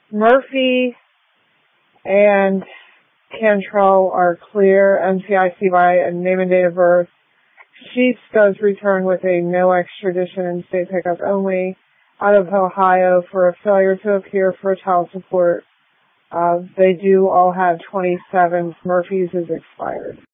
Murphy and Cantrell are clear, NCICY and name and date of birth. Sheets does return with a no extradition and state pickup only out of Ohio for a failure to appear for child support. They do all have 27. Murphy's is expired.